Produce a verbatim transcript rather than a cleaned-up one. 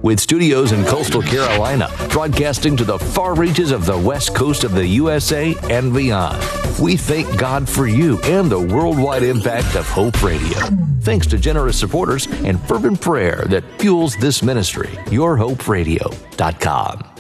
with studios in coastal Carolina, broadcasting to the far reaches of the west coast of the U S A and beyond. We thank God for you and the worldwide impact of Hope Radio. Thanks to generous supporters and fervent prayer that fuels this ministry. your hope radio dot com.